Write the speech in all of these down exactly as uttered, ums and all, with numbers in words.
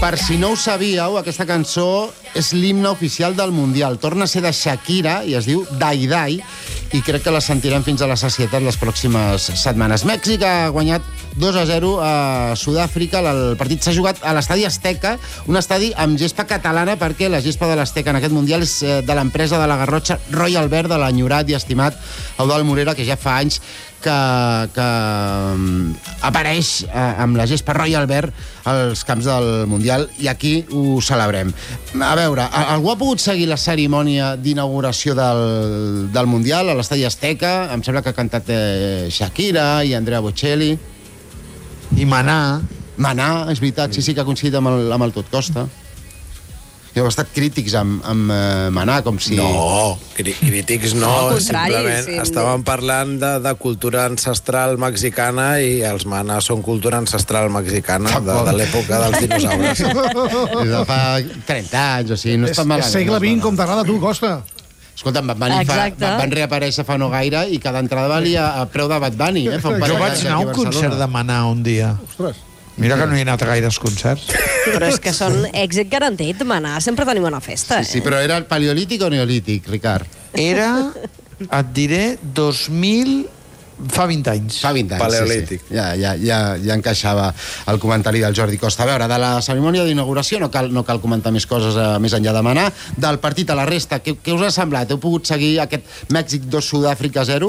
Per si no ho sabíeu, aquesta cançó és l'himne oficial del Mundial. Torna a ser de Shakira i es diu Dai Dai, i crec que la sentirem fins a la sacietat les pròximes setmanes. Mèxic ha guanyat dos a zero a Sud-àfrica. El partit s'ha jugat a l'estadi Azteca, un estadi amb gespa catalana, perquè la gespa de l'Azteca en aquest Mundial és de l'empresa de la Garrotxa Royal Verd, de l'enyorat i estimat Eudald Morera, que ja fa anys que, que apareix amb la gespa Royal Verd als camps del Mundial, i aquí ho celebrem. A veure, algú ha pogut seguir la cerimònia d'inauguració del, del Mundial a l'estadi Azteca? Em sembla que ha cantat eh, Shakira i Andrea Bocelli. I Maná. Maná, és veritat, sí, sí que ha coincidit amb el, amb el Tot Costa. Heu estat crítics amb, amb uh, Maná, com si... No, crítics no, al contrari, simplement sí. Estàvem parlant de, de cultura ancestral mexicana, i els Maná són cultura ancestral mexicana de, de l'època dels dinosaures. Des de fa trenta anys, o sigui, no és, està malament. És segle vint, com t'agrada a tu, Costa. Escolta, Bad Bunny fa, van reaparèixer fa no gaire i cada entrada valia a preu de Bad Bunny. Eh? Fa un jo vaig anar a un concert de Maná un dia. Ostres. Mira que no hi he anat a gaires concerts. Però és que són èxit garantit, Maná. Sempre tenim una festa, eh? Sí, sí, però era el paleolític o neolític, Ricard? Era, et diré, dos mil... Fa vint anys. Fa vint anys, paleolític. Sí, sí. Ja, ja, ja, ja encaixava el comentari del Jordi Costa. A veure, de la cerimònia d'inauguració no cal, no cal comentar més coses eh, més enllà de Maná. Del partit a la resta, què, què us ha semblat? Heu pogut seguir aquest Mèxic dos, Sud-àfrica zero?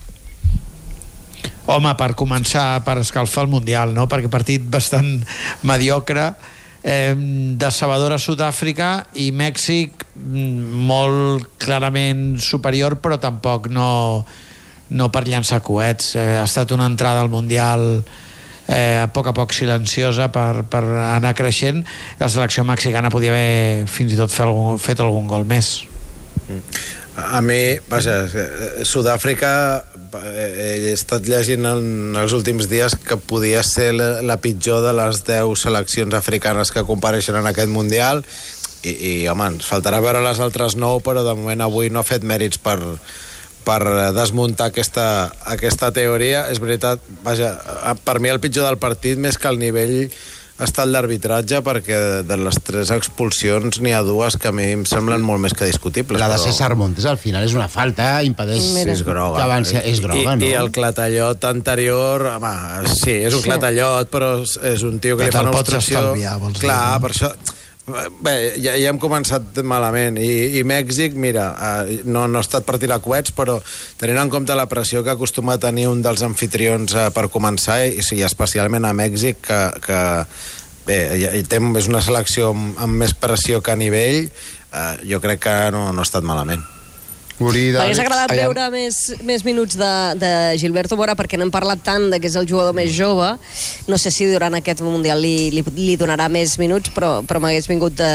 Home, per començar, per escalfar el Mundial, no? Perquè partit bastant mediocre, eh, decebedora Sud-àfrica, i Mèxic molt clarament superior, però tampoc no, no per llançar coets. Eh, ha estat una entrada al Mundial eh, a poc a poc silenciosa per, per anar creixent. La selecció mexicana podia haver fins i tot fet algun, fet algun gol més. A mi, vaja, Sud-àfrica, he estat llegint en els últims dies que podia ser la, la pitjor de les deu seleccions africanes que compareixen en aquest Mundial, i, i home, ens faltarà veure les altres nou, però de moment avui no ha fet mèrits per, per desmuntar aquesta, aquesta teoria. És veritat, vaja, per mi el pitjor del partit, més que el nivell, ha estat l'arbitratge, perquè de les tres expulsions n'hi ha dues que a mi em semblen molt més que discutibles. La de però... César Montes, al final, és una falta, impedeix... Sí, és groga. Que abans és groga, I, no? I el clatallot anterior, home, sí, és un sí. clatallot, però és un tio que, que li fa una obstrucció... Clar, dir, no? Per això... Bé, ja, ja hem començat malament, i, i Mèxic, mira, eh, no, no ha estat per tirar coets, però tenint en compte la pressió que acostuma a tenir un dels anfitrions eh, per començar, i, i especialment a Mèxic, que, que bé, ja, té, és una selecció amb, amb més pressió que a nivell, eh, jo crec que no, no ha estat malament. M'hagués agradat veure més, més minuts de, de Gilberto Mora, perquè n'hem parlat tant de que és el jugador més jove. No sé si durant aquest Mundial li, li, li donarà més minuts, però, però m'hagués vingut de,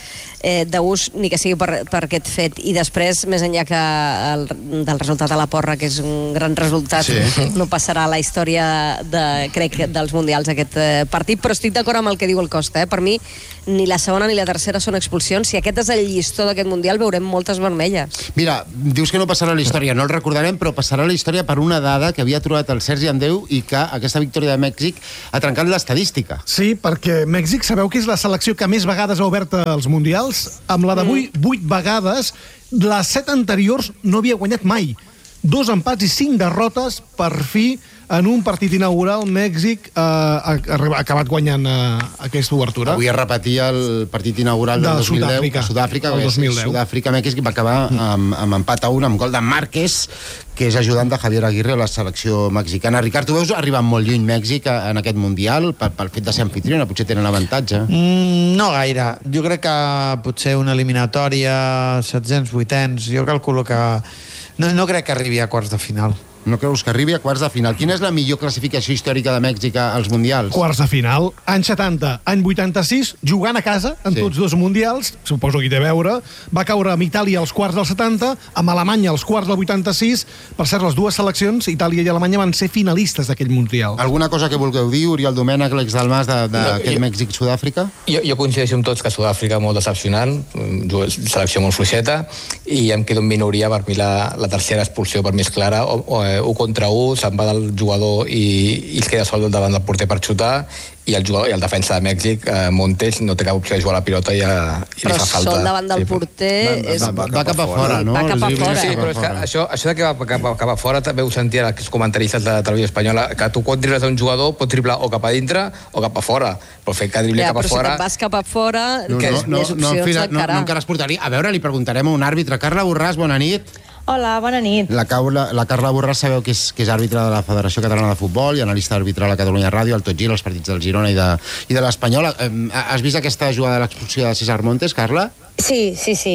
eh, de gust, ni que sigui per, per aquest fet. I després, més enllà que el, del resultat a la porra, que és un gran resultat, sí. No passarà a la història de, crec, dels Mundials aquest eh, partit, però estic d'acord amb el que diu el Costa. Eh? Per mi, ni la segona ni la tercera són expulsions. Si aquest és el llistó d'aquest Mundial, veurem moltes vermelles. Mira, dius que no passarà a la història, no el recordarem, però passarà a la història per una dada que havia trobat el Sergi Andreu, i que aquesta victòria de Mèxic ha trencat l'estadística. Sí, perquè Mèxic sabeu que és la selecció que més vegades ha obert els Mundials, amb la d'avui mm. vuit vegades. Les set anteriors no havia guanyat mai. Dos empats i cinc derrotes, per fi, en un partit inaugural, Mèxic eh, ha, ha acabat guanyant eh, aquesta obertura. Avui es repetia el partit inaugural del de dos mil deu. Sud-àfrica. Sud-àfrica, el dos mil deu. Sud-àfrica-Mèxic va acabar amb, amb empat a un, amb gol de Márquez, que és ajudant de Javier Aguirre a la selecció mexicana. Ricard, tu veus arribar molt lluny Mèxic en aquest Mundial pel, pel fet de ser anfitriona? Potser tenen avantatge? Mm, no gaire. Jo crec que potser una eliminatòria, setzents, vuitens, jo calculo que... No, no crec que arribi a quarts de final. No creus que arribi a quarts de final? Quina és la millor classificació històrica de Mèxic als Mundials? Quarts de final. Any setanta, any vuitanta-sis, jugant a casa, en sí. tots dos Mundials, suposo que hi té a veure, va caure amb Itàlia als quarts del setanta, amb Alemanya als quarts del vuitanta-sis. Per cert, les dues seleccions, Itàlia i Alemanya, van ser finalistes d'aquell Mundial. Alguna cosa que vulgueu dir, Oriol Domènech, l'ex Dalmas, d'aquest no, Mèxic-Sud-àfrica? Jo, jo coincideixo amb tots que Sud-àfrica molt decepcionant, selecció molt fluixeta, i em quedo en minoria. Per mi la, la tercera expulsió per mi és clara, o, o eh, un contra un, se'n va del jugador i, i es queda sol davant del porter per xutar, i el jugador i el defensa de Mèxic, eh, Montes, no té cap opció de jugar a la pilota i, a, i però li fa falta. Però sol davant del sí, porter... Va, és... va, va, va cap a fora, no? Va cap a fora. Sí, però és que això, això de que va cap a, cap a fora també ho sentia els comentaristes de la televisió espanyola, que tu quan dribles un jugador pot driblar o cap a dintre o cap a fora, però fer que dribli ja, cap a però fora... si te'n vas cap a fora, no, que no, és no, més no, opcions no, no, encara. no encara es portaria. A veure, li preguntarem a un àrbitre. Carla Borràs, bona nit. Hola, bona nit. La, Caula, la Carla Borràs sabeu que és, que és àrbitre de la Federació Catalana de Futbol i analista arbitral a Catalunya Ràdio, al Tot Gir, als partits del Girona i de, i de l'Espanyol. Eh, has vist aquesta jugada de l'expulsió de César Montes, Carla? Sí, sí, sí.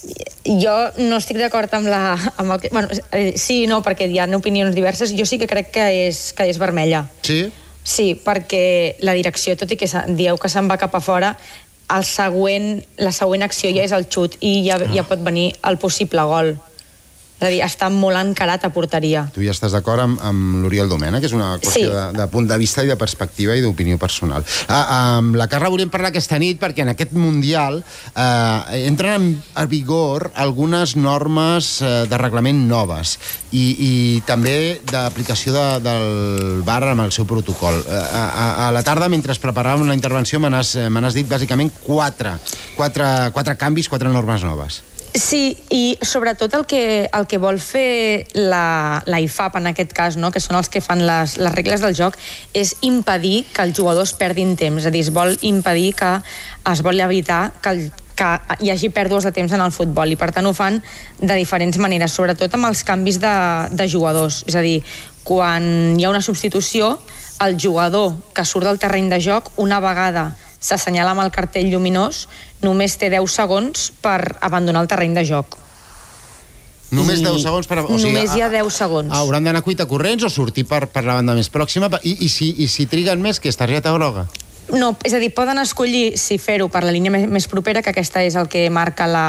Jo no estic d'acord amb la... Amb el que, bueno, sí i no, perquè hi ha opinions diverses. Jo sí que crec que és, que és vermella. Sí? Sí, perquè la direcció, tot i que dieu que se'n va cap a fora, el següent, la següent acció ja és el xut i ja, ja pot venir el possible gol. És a dir, està molt encarat a porteria. Tu ja estàs d'acord amb, amb l'Oriol Domènech, que és una qüestió sí. de, de punt de vista i de perspectiva i d'opinió personal. Ah, amb la Carla volíem parlar aquesta nit perquè en aquest Mundial eh, entren a vigor algunes normes eh, de reglament noves i, i també d'aplicació de, del V A R amb el seu protocol. Eh, a, a la tarda, mentre preparàvem la intervenció, me n'has me n'has dit bàsicament quatre, quatre, quatre canvis, quatre normes noves. Sí, i sobretot el que, el que vol fer la, la I F A P en aquest cas, no? Que són els que fan les, les regles del joc, és impedir que els jugadors perdin temps. És a dir, es vol impedir que es vol evitar que, el, que hi hagi pèrdues de temps en el futbol i per tant ho fan de diferents maneres, sobretot amb els canvis de, de jugadors. És a dir, quan hi ha una substitució, el jugador que surt del terreny de joc, una vegada s'assenyala amb el cartell lluminós, només té deu segons per abandonar el terreny de joc. Només I... deu segons per... O sigui, només hi ha deu segons. Hauran d'anar a cuita corrents o sortir per, per la banda més pròxima? I, i, si, i si triguen més, que és targeta groga? No, és a dir, poden escollir si fer-ho per la línia més, més propera, que aquesta és el que marca la,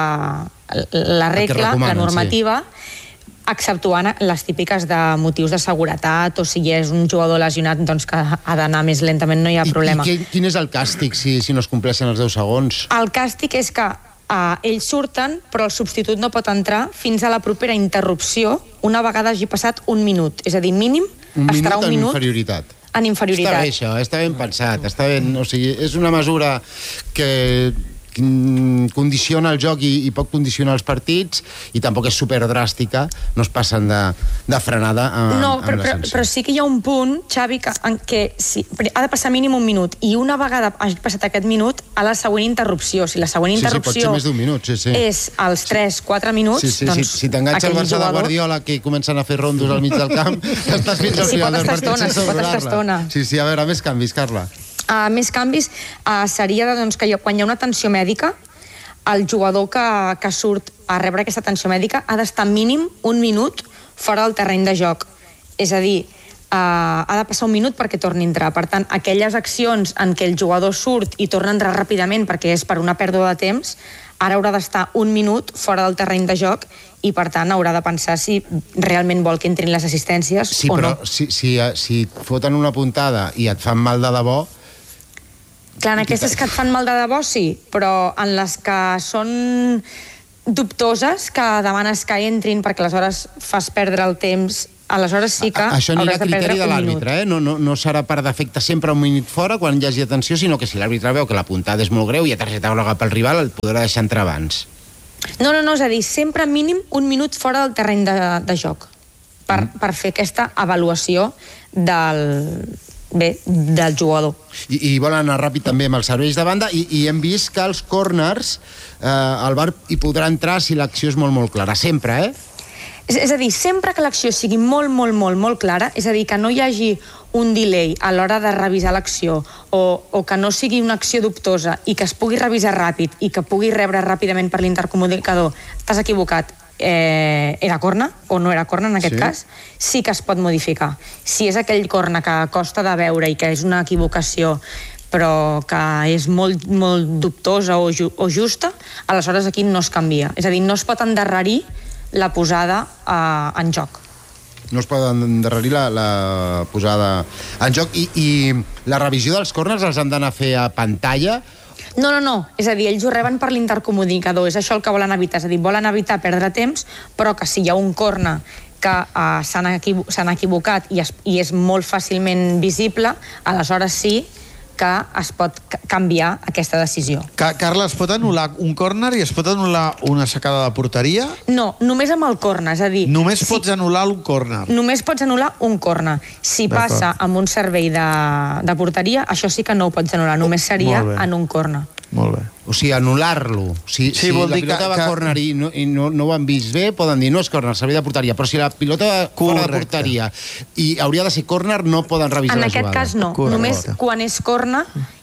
la regla, la normativa, sí. Exceptuant les típiques de motius de seguretat o si hi és un jugador lesionat doncs que ha d'anar més lentament, no hi ha problema. I, i quin és el càstig si, si no es compleixen els deu segons? El càstig és que uh, ells surten però el substitut no pot entrar fins a la propera interrupció una vegada hagi passat un minut. És a dir, mínim un estarà minut un minut en inferioritat. En inferioritat. Està bé això, està ben pensat, està ben, o sigui, és una mesura que condiciona el joc i, i pot condicionar els partits i tampoc és superdràstica, no es passen de, de frenada amb, no, amb però, la però, però sí que hi ha un punt, Xavi, que, en què sí, ha de passar mínim un minut i una vegada hagi passat aquest minut a la següent interrupció. Si la següent interrupció sí, sí, pot ser més d'un minut, sí, sí. és als tres quatre minuts, sí, sí, doncs... Si, si t'enganxa el Barça jugador... de Guardiola que comencen a fer rondos al mig del camp, estàs fins al sí, final del partit sense obrar-la. Sí, sí, a veure, més canvis, Carla. Uh, més canvis uh, seria doncs, que quan hi ha una atenció mèdica el jugador que, que surt a rebre aquesta atenció mèdica ha d'estar mínim un minut fora del terreny de joc. És a dir, eh, ha de passar un minut perquè torni a entrar. Per tant, aquelles accions en què el jugador surt i torna a entrar ràpidament perquè és per una pèrdua de temps, ara haurà d'estar un minut fora del terreny de joc i, per tant, haurà de pensar si realment vol que entrin les assistències sí, o però no. Si, si, si et foten una puntada i et fan mal de debò, clar, en aquestes que et fan mal de debò, sí, però en les que són dubtoses, que demanes que entrin perquè aleshores fas perdre el temps, aleshores sí que a, això anirà hauràs de perdre criteri de un l'àrbitre, eh? No, no, no serà per defecte sempre un minut fora quan hi hagi atenció, sinó que si l'àrbitre veu que la puntada és molt greu i hi ha targeta groga pel rival, el podrà deixar entrar abans. No, no, no, és a dir, sempre mínim un minut fora del terreny de, de joc per, mm. per fer aquesta avaluació del... bé, del jugador. I, i volen anar ràpid també amb els serveis de banda i, i hem vist que els corners eh, el V A R hi podrà entrar si l'acció és molt, molt clara. Sempre, eh? És, és a dir, sempre que l'acció sigui molt, molt, molt, molt clara, és a dir, que no hi hagi un delay a l'hora de revisar l'acció o, o que no sigui una acció dubtosa i que es pugui revisar ràpid i que pugui rebre ràpidament per l'intercomunicador, t'has equivocat, eh, era corna o no era corna en aquest sí. cas, sí que es pot modificar. Si és aquell corna que costa de veure i que és una equivocació però que és molt, molt dubtosa o, ju o justa, aleshores aquí no es canvia. És a dir, no es pot endarrerir la posada eh, en joc. No es pot endarrerir la, la posada en joc. I, I la revisió dels corners els han d'anar a fer a pantalla? No, no, no. És a dir, ells ho reben per l'intercomunicador. És això el que volen evitar. És a dir, volen evitar perdre temps, però que si hi ha un corna que que uh, s'han equivo s'han equivocat i, es, i és molt fàcilment visible, aleshores sí que es pot canviar aquesta decisió. Ca Carla, es pot anul·lar un córner i es pot anul·lar una sacada de porteria? No, només amb el córner, és a dir... Només si... pots anul·lar un córner? Només pots anul·lar un córner. Si passa amb un servei de, de porteria, això sí que no ho pots anul·lar, només seria en un córner. Molt bé. O sigui, anul·lar-lo. Si, Sí, si vol la dir pilota que- va que- a córner i, no, i no, no ho han vist bé, poden dir no és córner, servei de porteria. Però si la pilota va fora de Correcte. porteria i hauria de ser córner, no poden revisar En la aquest jugada. cas no, Correcte. només quan és córner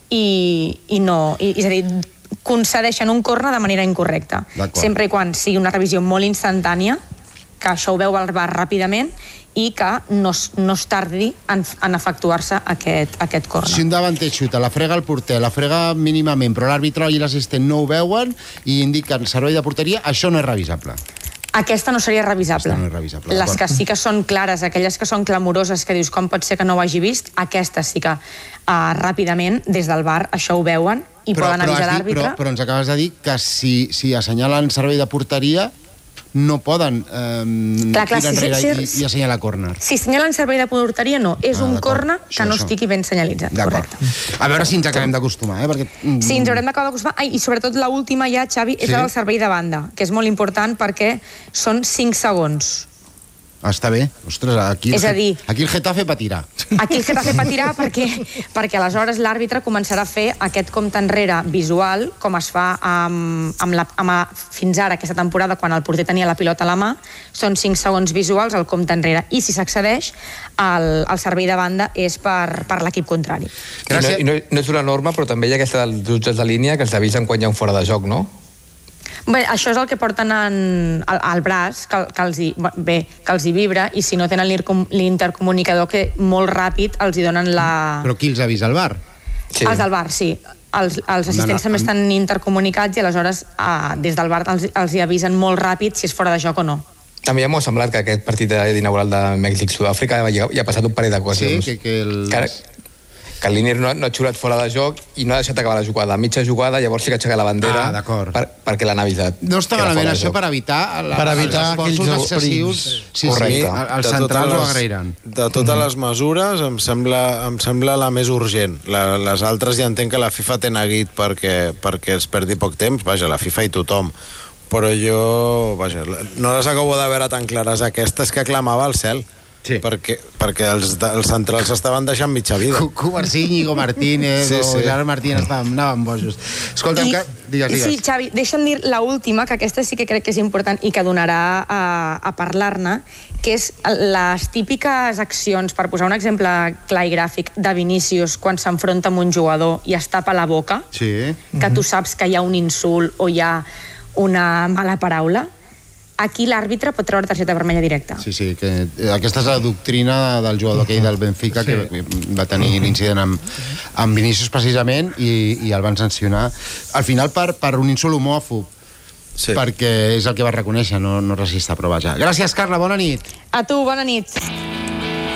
i, i no, i, és a dir, concedeixen un córner de manera incorrecta. D'acord. Sempre i quan sigui una revisió molt instantània, que això ho veu el V A R ràpidament, i que no, es- no es tardi en, en efectuar-se aquest, aquest córner. Si un davanter xuta, la frega el porter, la frega mínimament, però l'àrbitre i l'assistent no ho veuen i indiquen servei de porteria, això no és revisable. Aquesta no seria revisable. Aquesta no és revisable, Les d'acord. que sí que són clares, aquelles que són clamoroses, que dius com pot ser que no ho hagi vist, aquestes sí que uh, ràpidament, des del V A R, això ho veuen i poden has avisar dit- l'àrbitre. Però, però ens acabes de dir que si, si assenyalen servei de porteria no poden eh, Clar, clar, tirar sí, enrere sí, i, sí. i assenyalar córner. Si senyalen servei de porteria, no. És Ah, un d'acord. córner que Això, no això. estigui ben senyalitzat. D'acord. Correcte. A veure si ens acabem d'acostumar, eh? Perquè... mm, Sí, ens haurem d'acabar d'acostumar. Ai, i sobretot l'última ja, Xavi, és Sí. la del servei de banda, que és molt important perquè són cinc segons. Ah, està bé. Ostres, aquí el, És a dir- aquí el Getafe patirà. Aquí el Getafe patirà perquè, perquè aleshores l'àrbitre començarà a fer aquest compte enrere visual, com es fa amb, amb la, amb, fins ara, aquesta temporada, quan el porter tenia la pilota a la mà. Són cinc segons visuals el compte enrere. I si s'accedeix, el, el servei de banda és per, per l'equip contrari. Gràcies. I no, i no, no és una norma, però també hi ha aquesta dels jutges de línia que ens avisen quan hi ha un fora de joc, no? Bé, això és el que porten en, al, al braç, que, que, els hi, bé, que els hi vibra, i si no tenen l'intercom- l'intercomunicador, que molt ràpid els hi donen la... Però qui els avisa, el V A R? Sí. Els del V A R, sí. Els, els assistents no, també amb- estan intercomunicats i aleshores eh, des del V A R els, els hi avisen molt ràpid si és fora de joc o no. També ja m'ho ha semblat que aquest partit inaugural de Mèxic-Sud-àfrica ja, ja ha passat un parell de Sí, ocasions. que, que el... Que, que el línier no, no ha xulat fora de joc i no ha deixat acabar la jugada. A mitja jugada, llavors sí que aixeca la bandera Ah, d'acord. per, perquè l'han avisat. No està que era malament fora de això joc. per evitar, la, Per evitar els esforços aquells excessius. sprints. Sí, Correcte. sí, els De centrals totes ho les- agrairan. De totes les mesures, em sembla, em sembla la més urgent. La, les altres ja entenc que la FIFA té neguit perquè, perquè es perdi poc temps. Vaja, la FIFA i tothom. Però jo, vaja, no les acabo de veure tan clares aquestes que clamava al cel. Sí. Perquè, perquè els, els centrals estaven deixant mitja vida. Cubarsí, Íñigo Martínez Sí, o sí. Gerard Martínez estaven, anaven bojos. Escolta'm, I, que... digues, digues. Sí, Xavi, deixa'm dir l'última, que aquesta sí que crec que és important i que donarà a, a parlar-ne, que és les típiques accions, per posar un exemple clar i gràfic, de Vinícius quan s'enfronta amb un jugador i es tapa la boca, Sí. que tu saps que hi ha un insult o hi ha una mala paraula. Aquí l'àrbitre pot treure targeta vermella directa. Sí, sí, que eh, aquesta és la doctrina del jugador aquell del Benfica, sí, que va tenir l'incident amb, amb Vinícius precisament i, i el van sancionar al final per, per un insult homòfob, Sí. perquè és el que va reconèixer, no, no racista, però vaja. Gràcies, Carla, bona nit. A tu, bona nit.